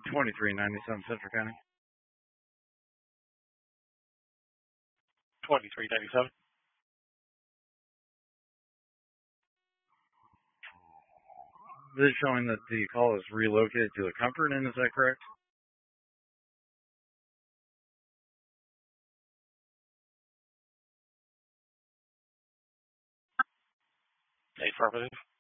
2397 Central County. 2397. This is showing that the call is relocated to the Comfort Inn, is that correct? Affirmative.